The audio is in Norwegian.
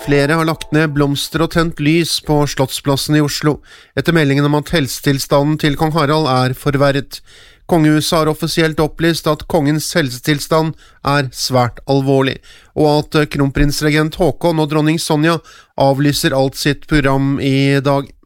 Flere har lagt ned blomster og tent lys på Slottsplassen i Oslo, etter meldingen om at helsetilstanden til kong Harald er forverret. Kongehuset har offisielt opplyst at kongens helsetilstand er svært alvorlig, og at kronprinsregent Håkon og dronning Sonja avlyser alt sitt program i dag.